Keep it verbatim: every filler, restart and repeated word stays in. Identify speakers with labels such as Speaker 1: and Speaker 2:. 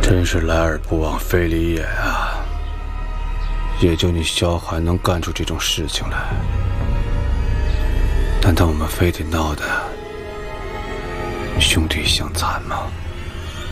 Speaker 1: 真是来而不往非礼也啊！也就你萧寒能干出这种事情来，难道我们非得闹得兄弟相残吗？